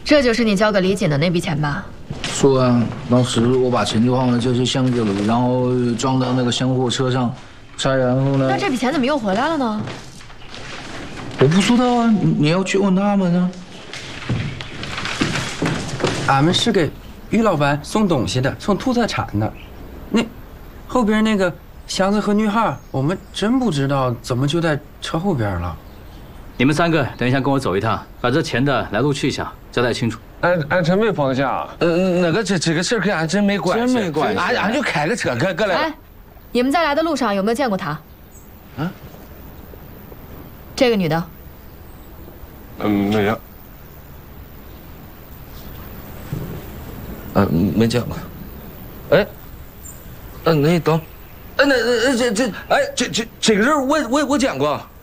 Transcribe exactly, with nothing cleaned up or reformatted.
这就是你交给李锦的那笔钱吧？ 是啊，当时我把钱就放在这些箱子里，然后装到那个箱货车上，再然后呢？ 那这笔钱怎么又回来了呢？ 我不知道啊，你要去问他们啊。 俺们是给于老板送东西的，送土特产的。那后边那个箱子和女孩，我们真不知道怎么就在车后边了。 你们三个等一下跟我走一趟，把这钱的来路去向交代清楚。 俺俺真没放下。 呃，那个这这个事儿跟俺真没关系， 真没关系。 俺俺就开个车，哥哥来。 哎，你们在来的路上有没有见过她？ 啊？ 这个女的。 嗯，没有。 嗯，没见过。哎，嗯，那等，哎，那那这这，哎，这这这个人我我我见过。